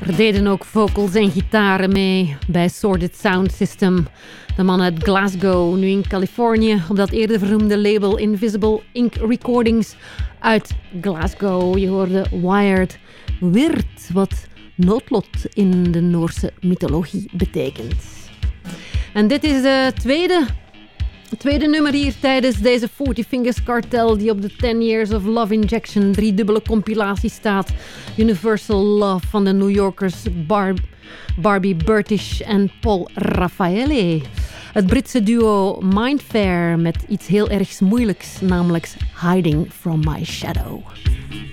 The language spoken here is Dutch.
Er deden ook vocals en gitaren mee bij Sordid Sound System. De man uit Glasgow, nu in Californië, op dat eerder vernoemde label Invisible Ink Recordings uit Glasgow. Je hoorde Wired Weird, wat noodlot in de Noorse mythologie betekent. En dit is het tweede nummer hier tijdens deze 40 Fingers Cartel die op de 10 Years of Love Injection 3-dubbele compilatie staat. Universal Love van de New Yorkers Barbie Burtish en Paul Raffaele. Het Britse duo Mindfair met iets heel erg moeilijks, namelijk Hiding From My Shadow.